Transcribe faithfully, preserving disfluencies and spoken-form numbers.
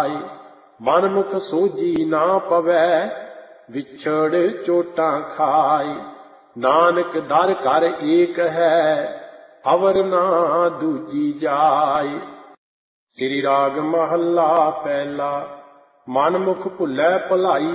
ਜਾਏ। ਮਨ ਮੁਖ ਸੋਝੀ ਨਾ ਪਵੈ, ਵਿਛੜ ਚੋਟਾਂ ਖਾਏ। ਨਾਨਕ ਦਰ ਘਰ ਏਕ ਹੈ, ਅਵਰ ਨਾ ਦੂਜੀ ਜਾਏ। ਸ੍ਰੀ ਰਾਗ ਮਹੱਲਾ ਪਹਿਲਾ। ਮਨ ਮੁਖ ਭੁੱਲੈ ਭੁਲਾਈ,